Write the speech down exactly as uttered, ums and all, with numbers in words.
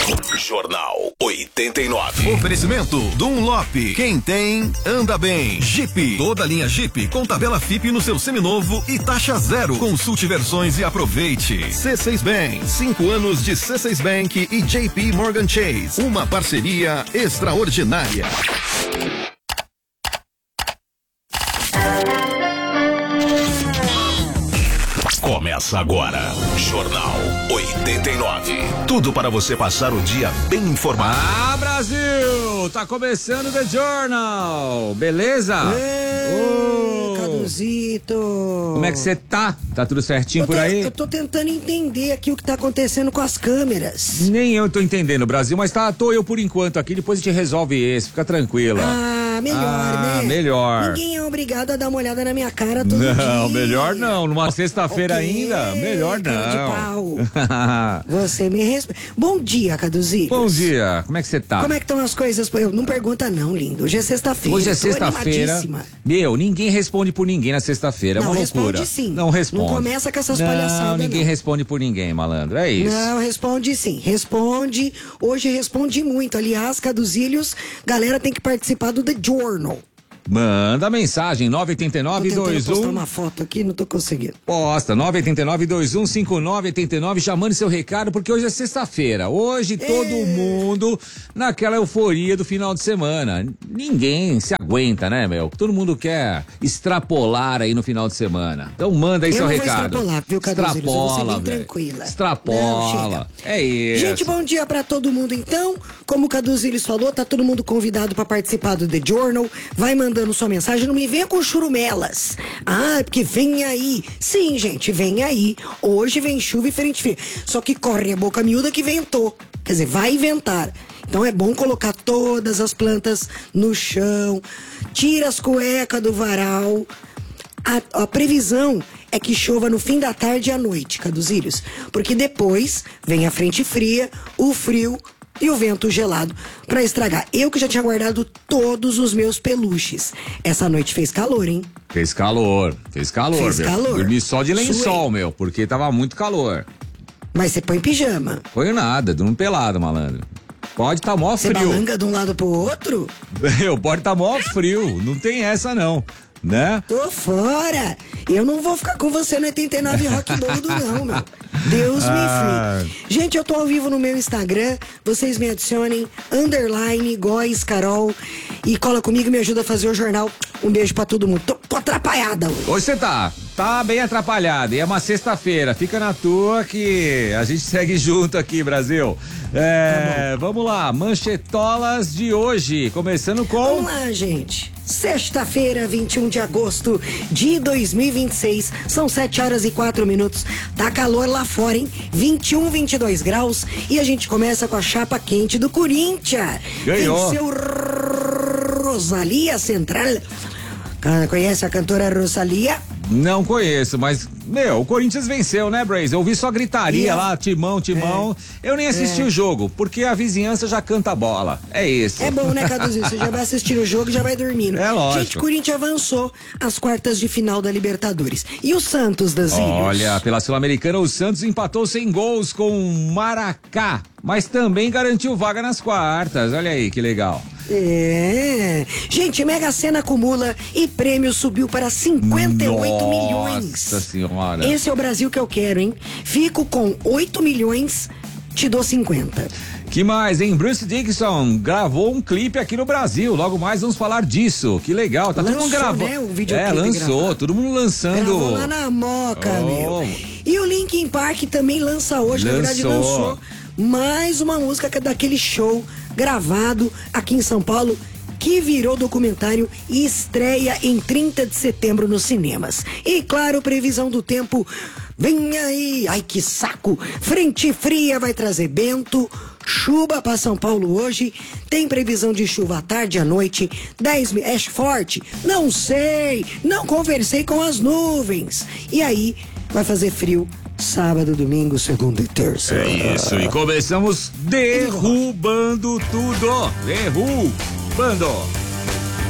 Jornal oitenta e nove. Oferecimento Dunlop. Quem tem, anda bem. Jeep. Toda linha Jeep com tabela F I P no seu seminovo e taxa zero. Consulte versões e aproveite. C seis Bank. Cinco anos de C seis Bank e J P Morgan Chase. Uma parceria extraordinária. Começa agora, Jornal oitenta e nove. Tudo para você passar o dia bem informado. Ah, Brasil! Tá começando The Journal, beleza? Ei, oh. Caduzito! Como é que você tá? Tá tudo certinho eu tô, por aí? Eu tô tentando entender aqui o que tá acontecendo com as câmeras. Nem eu tô entendendo, Brasil, mas tá, tô eu por enquanto aqui, depois a gente resolve esse, fica tranquila. Ah, melhor, ah, né? melhor. Ninguém é obrigado a dar uma olhada na minha cara todo não, dia. Não, melhor não, numa sexta-feira okay, ainda, melhor não. Cara de pau. Você me respeita. Bom dia, Caduzito. Bom dia, como é que você tá? Como é que estão as coisas? Eu, não pergunta não, lindo. Hoje é sexta-feira. Hoje é sexta-feira. Meu, ninguém responde por ninguém na sexta-feira, é uma loucura. Responde sim. Não responde. Não começa com essas não, palhaçadas, ninguém não. responde por ninguém, malandro, é isso. Não, responde sim, responde. Hoje responde muito. Aliás, Caduzílios, galera tem que participar do The Journal. Manda mensagem, nove oito nove dois um. Vou postar uma foto aqui, não tô conseguindo. Posta, nove oito nove dois um cinco nove oito nove, já mande seu recado, porque hoje é sexta-feira. Hoje todo é. mundo naquela euforia do final de semana. Ninguém se aguenta, né, meu? Todo mundo quer extrapolar aí no final de semana. Então manda aí eu seu não recado. Vou extrapolar, viu, Caduzílios? Extrapola, eu vou ser bem véio. tranquila. Extrapola. Não, é isso. Gente, bom dia pra todo mundo, então. Como o Caduzílios falou, tá todo mundo convidado pra participar do The Journal. Vai mandando sua mensagem, não me venha com churumelas. Ah, porque vem aí. Sim, gente, vem aí. Hoje vem chuva e frente fria. Só que corre a boca miúda que ventou. Quer dizer, vai ventar. Então é bom colocar todas as plantas no chão. Tira as cuecas do varal. A, a previsão é que chova no fim da tarde e à noite, Caduzílios. Porque depois vem a frente fria, o frio e o vento gelado pra estragar. Eu que já tinha guardado todos os meus peluches. Essa noite fez calor, hein? Fez calor, fez calor. Fez meu. calor. Dormi só de lençol, Suei. meu, porque tava muito calor. Mas você põe pijama. Põe nada, durmo pelado, malandro. Pode tá mó Você frio. Você balanga de um lado pro outro? Eu, pode tá mó frio, não tem essa não, né? Tô fora. Eu não vou ficar com você no oitenta e nove Rock Boldo não, meu. Deus Ah. me livre. Gente, eu tô ao vivo no meu Instagram. Vocês me adicionem, underline, Góis, Carol. E cola comigo e me ajuda a fazer o jornal. Um beijo pra todo mundo. Tô, tô atrapalhada hoje. Hoje você tá, tá bem atrapalhado. E é uma sexta-feira. Fica na tua que a gente segue junto aqui, Brasil. É, tá vamos lá, manchetolas de hoje. Começando com... Vamos lá, gente. Sexta-feira, vinte e um de agosto de dois mil e vinte e seis, são sete horas e quatro minutos. Tá calor lá fora, hein? vinte e um, vinte e dois graus. E a gente começa com a chapa quente do Corinthians. Ganhou. Venceu Rosalia Central. Conhece a cantora Rosalia? Não conheço, mas, meu, o Corinthians venceu, né, Braze? Eu ouvi só gritaria E lá, a... timão, timão. É. Eu nem assisti é. o jogo, porque a vizinhança já canta bola. É isso. É bom, né, Caduzinho? Você já vai assistir o jogo e já vai dormindo. É lógico. Gente, o Corinthians avançou às quartas de final da Libertadores. E o Santos das Ilhas? Olha, pela Sul-Americana, o Santos empatou sem gols com o Maracá, mas também garantiu vaga nas quartas. Olha aí, que legal. É. Gente, Mega Sena acumula e prêmio subiu para cinquenta e oito Nossa milhões. Nossa senhora. Esse é o Brasil que eu quero, hein? Fico com oito milhões, te dou cinquenta. Que mais, hein? Bruce Dickinson gravou um clipe aqui no Brasil. Logo mais vamos falar disso. Que legal. Tá lançou, todo mundo gravando. Né, o videoclipe é, lançou. gravado. Todo mundo lançando. Gravou lá na Moca, oh. meu. E o Linkin Park também lança hoje. Lançou. Na verdade, lançou mais uma música daquele show gravado aqui em São Paulo, que virou documentário e estreia em trinta de setembro nos cinemas. E claro, previsão do tempo, vem aí, ai que saco, frente fria vai trazer vento, chuva para São Paulo hoje, tem previsão de chuva à tarde e à noite, dez mil, é forte? Não sei, não conversei com as nuvens. E aí, vai fazer frio sábado, domingo, segunda e terça. É isso, e começamos derrubando tudo, derrubando.